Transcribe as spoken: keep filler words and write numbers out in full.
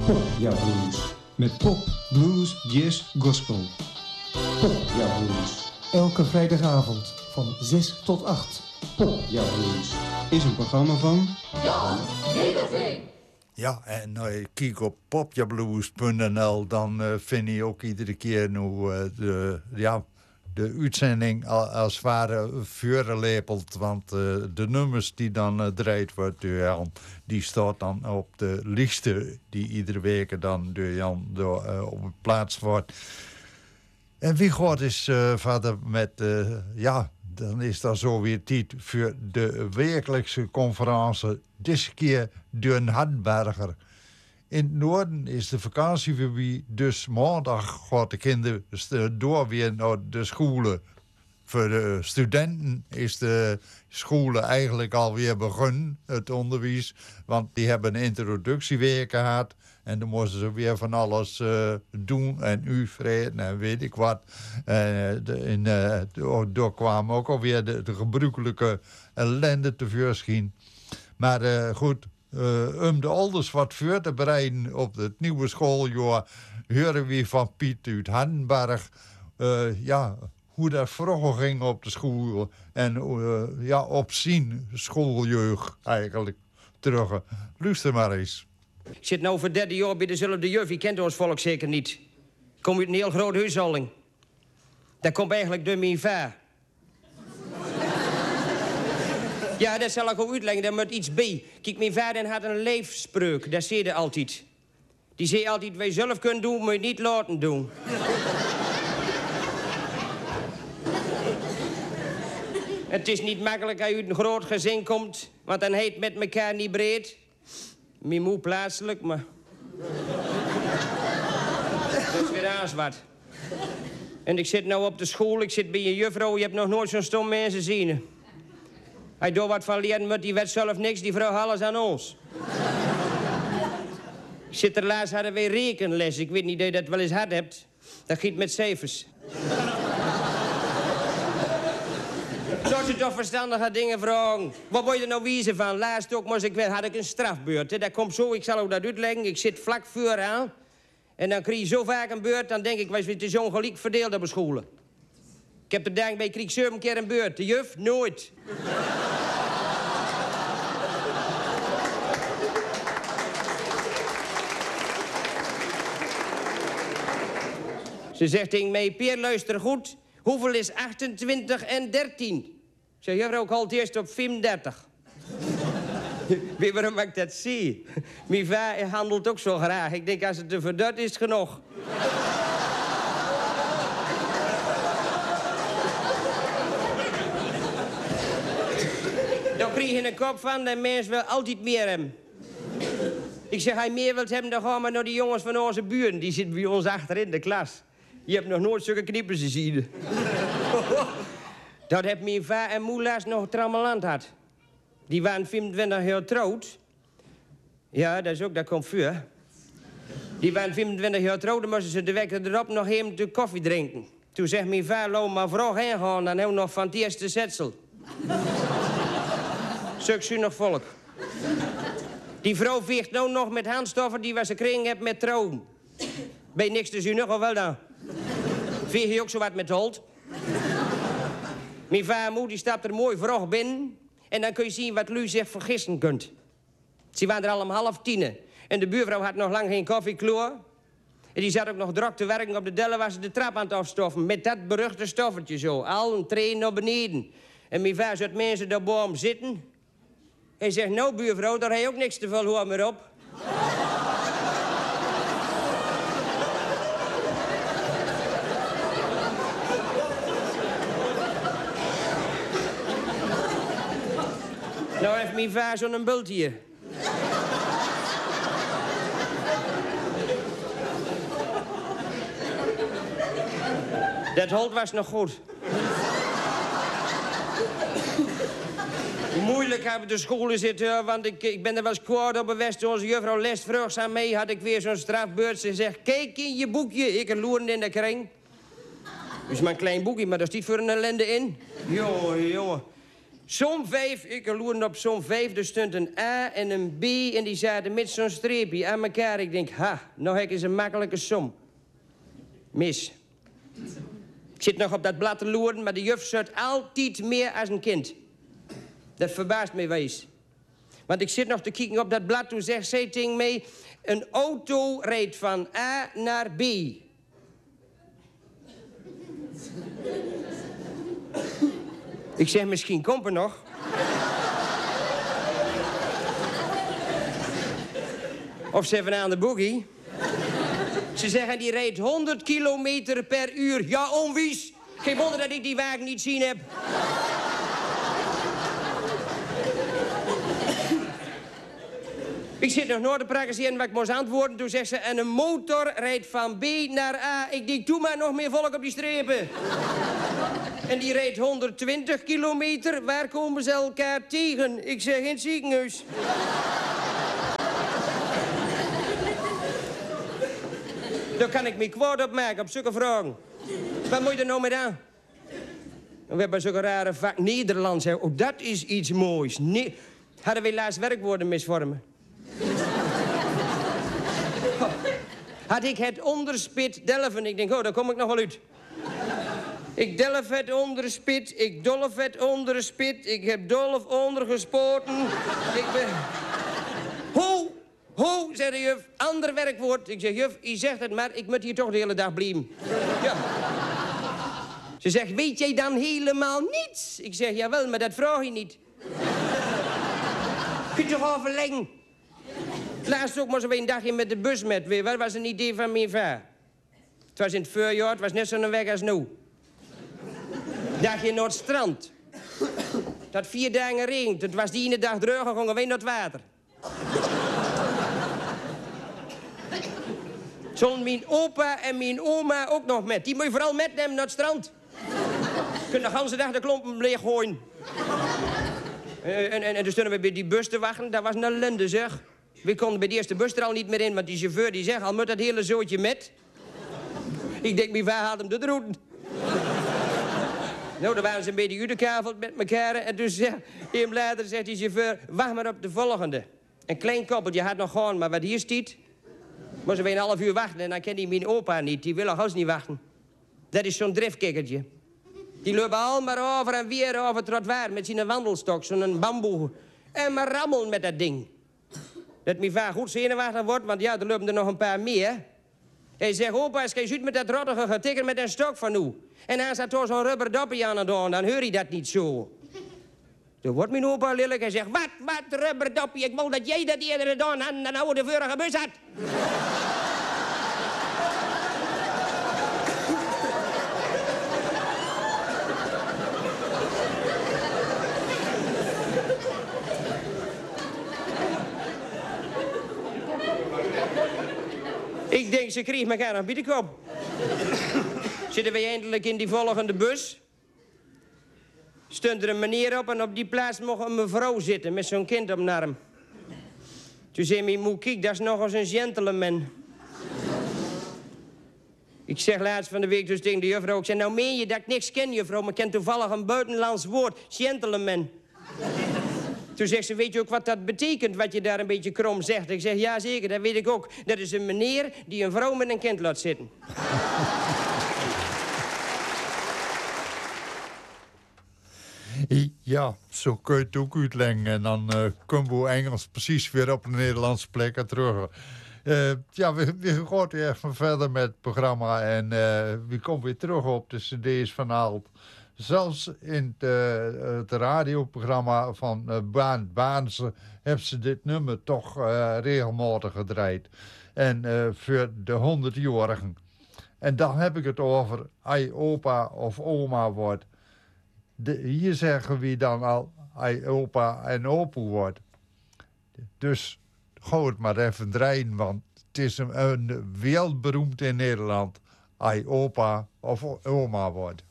Popja Blues. Met pop, blues, jazz, gospel. Popja Blues. Elke vrijdagavond van zes tot acht. Popja Blues is een programma van Jan Nederveen. Ja, en als je kijkt op popjablues punt n l, dan uh, vind je ook iedere keer nu uh, de, ja, de uitzending als het ware vuurlepelt. Want uh, de nummers die dan uh, draait wordt door Jan, die staat dan op de lijsten die iedere week dan door Jan door, uh, op plaats wordt. En wie gaat is uh, verder met, uh, ja, dan is dat zo weer tijd voor de wekelijkse conferentie. Deze keer door Hardenberger. In het noorden is de vakantie voorbij, dus maandag gaat de kinderen door weer naar de scholen. Voor de studenten is de scholen eigenlijk alweer begonnen, het onderwijs. Want die hebben een introductieweek gehad. En dan moesten ze weer van alles uh, doen en uvreden en weet ik wat. En uh, uh, door, door kwamen ook alweer de, de gebruikelijke ellende tevoorschijn. Maar uh, goed, uh, om de ouders wat voor te bereiden op het nieuwe schooljaar, horen we van Piet uit Hardenberg, uh, ja, hoe dat vroeger ging op de school en uh, ja, op zijn schooljeugd eigenlijk terug. Luister maar eens. Ik zit nou voor derde jaar bij dezelfde juf. Je kent ons volk zeker niet. Ik kom uit een heel groot huishouding. Dat komt eigenlijk door mijn vader. Ja, dat zal ik ook uitleggen, daar moet iets bij. Kijk, mijn vader had een leefspreuk, dat zei hij altijd. Die zei altijd, wij zelf kunnen doen, moet je niet laten doen. Het is niet makkelijk als je uit een groot gezin komt, want dan heet met elkaar niet breed. Mijn moe plaatselijk, maar... dat is weer aanzwart. En ik zit nou op de school, ik zit bij een juffrouw, je hebt nog nooit zo'n stom mensen zien. Hij doet wat van leren, maar die weet zelf niks, die vraagt alles aan ons. Ik zit er laatst, hadden wij rekenles. Ik weet niet of je dat wel eens had hebt. Dat giet met cijfers. Zou je toch verstandige dingen vragen? Wat wil je er nou wiezen van? Laatst ook moest ik wel, had ik een strafbeurt. Hè? Dat komt zo, ik zal ook dat uitleggen. Ik zit vlak vooraan. En dan krijg je zo vaak een beurt, dan denk ik, wij het is ongelijk verdeeld op scholen. Ik heb er dankbij, ik kreeg zeven keer een beurt. De juf, nooit. Ze zegt tegen mij, Peer, luister goed. Hoeveel is achtentwintig en dertien? Ik zeg, juffrouw, ik houd eerst op vierendertig. Weet je waarom ik dat zie? Mijn vader handelt ook zo graag. Ik denk, als het te verdut is, genoeg. Dan krijg je een kop van, de mens wil altijd meer hebben. Ik zeg, hij meer wilt hebben, dan gaan we naar die jongens van onze buren. Die zitten bij ons achter in de klas. Je hebt nog nooit zulke knippers gezien. Dat heb mijn vader en moe laatst nog trammeland had. Die waren vijfentwintig jaar trouwd. Ja, dat is ook, dat komt voor. Die waren vijfentwintig jaar trouwd, dan moesten ze de week erop nog even de koffie drinken. Toen zegt mijn vader, laat maar vroeg heen gaan, dan hebben we nog van het eerste zetsel. Zulk volk. Die vrouw veegt nou nog met handstoffen die wat ze kregen hebben met trouwen. Ben je niks te zuinig, of wel dan? Veeg je ook zo wat met holt? Mijn vader en moe, die stapt er mooi vroeg binnen. En dan kun je zien wat u zich vergissen kunt. Ze waren er al om half tien. En de buurvrouw had nog lang geen koffiekloor. En die zat ook nog druk te werken op de dellen waar ze de trap aan het afstoffen. Met dat beruchte stoffertje zo. Al een trein naar beneden. En mijn vader zat mensen daarboven zitten. Hij zegt, nou buurvrouw, daar heb je ook niks te veel hoor meer op. Nou heeft mijn vader zo'n bult hier. Dat holt was nog goed. Moeilijk hebben de scholen zitten, want ik, ik ben er wel eens kwaad op geweest. Onze juffrouw les vroeg aan mij, had ik weer zo'n strafbeurt. Ze zegt, kijk in je boekje, ik een loeren in de kring. Dus maar een klein boekje, maar daar stiet voor een ellende in. Jongen, jongen. Som vijf, ik loerde op som vijf, er stond een A en een B... en die zaten met zo'n streepje aan elkaar. Ik denk, ha, nou heb ik eens een makkelijke som. Mis. Ik zit nog op dat blad te loeren, maar de juf zat altijd meer als een kind. Dat verbaast me wees. Want ik zit nog te kijken op dat blad, toen zegt zij tegen mij... een auto rijdt van A naar B. Ik zeg, misschien komt er nog. Of ze even aan de boogie. Ze zeggen, die rijdt honderd kilometer per uur. Ja, onwies. Geen wonder dat ik die wagen niet zien heb. Ik zit nog nooit te praktiseren wat ik moest antwoorden. Toen zegt ze, en een motor rijdt van B naar A. Ik denk, doe maar nog meer volk op die strepen. En die rijdt honderdtwintig kilometer. Waar komen ze elkaar tegen? Ik zeg, in het ziekenhuis. Daar kan ik me kwaad op maken, op zulke vragen. Wat moet je er nou mee aan? We hebben zulke rare vak Nederlands. Hè. Oh, dat is iets moois. Nee. Hadden we laatst werkwoorden misvormen? Had ik het onderspit delven. Ik denk, oh, daar kom ik nog wel uit. Ik delf het onderspit, ik dolf het onderspit, ik heb dolf ondergespoten. Ik ben... Ho, ho, zei de juf, ander werkwoord. Ik zeg, juf, u zegt het maar, ik moet hier toch de hele dag blijven. Ja. Ze zegt, weet jij dan helemaal niets? Ik zeg, jawel, maar dat vraag je niet. Kun je toch overleggen? Laatst ook moesten we een dagje met de bus met weer. Dat was een idee van mijn vader. Het was in het voorjaar, het was net zo'n weg als nu. Dagje naar het strand. Het had vier dagen regend. Het was die ene dag droog en gingen we naar het water. Zullen mijn opa en mijn oma ook nog met. Die moet je vooral metnemen naar het strand. Je kunt de hele dag de klompen leeg gooien. Uh, en, en, en toen stonden we bij die bus te wachten. Dat was een ellende, zeg. We konden bij de eerste bus er al niet meer in, want die chauffeur die zegt, al moet dat hele zootje met. Ik denk, mijn vader had hem de routen. Nou, dan waren ze een beetje uitgekaveld met elkaar. En dus ja, een later zegt die chauffeur, wacht maar op de volgende. Een klein koppeltje had nog gewoon, maar wat hier stiet... moesten we een half uur wachten en dan kende hij mijn opa niet. Die wil nog eens niet wachten. Dat is zo'n driftkikkertje. Die lopen al maar over en weer over het trottoir met zijn wandelstok, zo'n bamboe. En maar rammelen met dat ding. Dat mijn vader goed zenuwachtig wordt, want ja, er lopen er nog een paar meer. Hij zegt, opa, als je uit met dat rottige getikker met een stok van u. En hij staat toch zo'n rubber dopje aan het doen, dan hoor je dat niet zo. Toen wordt mijn opa lelijk en zegt, wat, wat, rubber dopje, ik wil dat jij dat eerder gedaan had dan nou de vorige bus had. Ik denk, ze kreeg elkaar nog bij de kop. Zitten wij eindelijk in die volgende bus. Stond er een meneer op en op die plaats mocht een mevrouw zitten met zo'n kind op een arm. Toen zei mijn moe, kijk, dat is nog eens een gentleman. Ik zeg laatst van de week dus tegen de juffrouw, ik zeg, nou meen je dat ik niks ken, juffrouw, maar ik ken toevallig een buitenlands woord, gentleman. Toen zegt ze, weet je ook wat dat betekent, wat je daar een beetje krom zegt? Ik zeg, ja zeker, dat weet ik ook. Dat is een meneer die een vrouw met een kind laat zitten. Ja, zo kun je het ook uitleggen. En dan uh, komen we Engels precies weer op een Nederlandse plek terug. Uh, ja, we, we gaan even verder met het programma. En uh, we komen weer terug op de cd's van Alt. Zelfs in het, uh, het radioprogramma van uh, Baan Baanse hebben ze dit nummer toch uh, regelmatig gedraaid. En uh, voor de honderdjarigen. En dan heb ik het over ai opa of oma wordt. De, hier zeggen we dan al ai opa en opa wordt. Dus gooi het maar even draaien, want het is een, een wereldberoemd in Nederland. Ai opa of oma wordt.